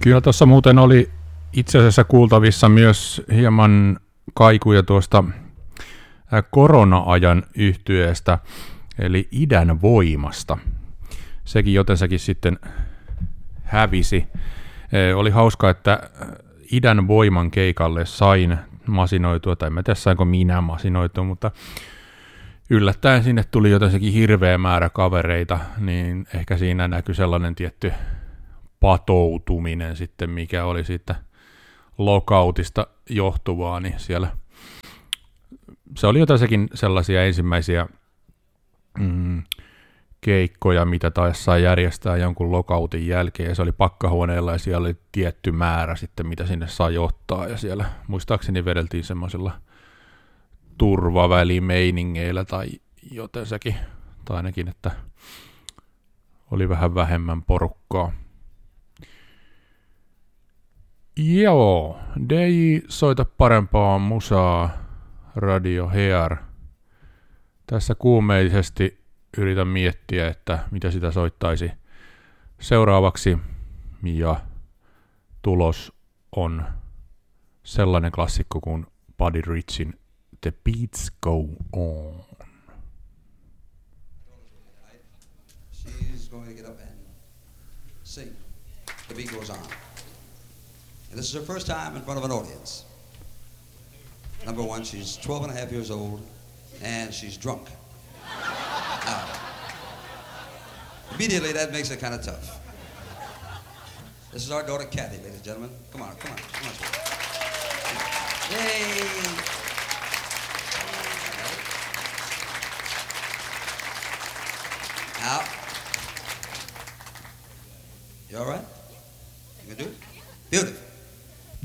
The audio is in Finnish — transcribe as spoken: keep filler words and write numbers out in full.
Kyllä tuossa muuten oli itse asiassa kuultavissa myös hieman kaikuja tuosta korona-ajan yhtyeestä, eli Idän Voimasta. Sekin jotensakin sitten hävisi. Oli hauska, että Idän Voiman keikalle sain masinoitua, tai en tiedä sainko minä masinoitua, mutta yllättäen sinne tuli jotensakin hirveä määrä kavereita, niin ehkä siinä näkyi sellainen tietty patoutuminen sitten, mikä oli siitä lockoutista johtuvaa, niin siellä se oli jotensakin sellaisia ensimmäisiä mm, keikkoja, mitä taisi saa järjestää jonkun lockoutin jälkeen, ja se oli pakkahuoneella, ja siellä oli tietty määrä sitten, mitä sinne saa ottaa, ja siellä muistaakseni vedeltiin semmoisilla turvavälimeiningeillä tai jotensakin, tai ainakin, että oli vähän vähemmän porukkaa. Joo, D J soita parempaa musaa, Radio Here. Tässä kuumeisesti yritän miettiä, että mitä sitä soittaisi seuraavaksi, ja tulos on sellainen klassikko kuin Buddy Richin The Beats Go On. She's going to get up and sing The Beat Goes On. And this is her first time in front of an audience. Number one, she's twelve and a half years old, and she's drunk. Now, immediately that makes it kind of tough. This is our daughter Kathy, ladies and gentlemen. Come on, come on, come on. Yay! Now, you all right? You can do it? Beautiful.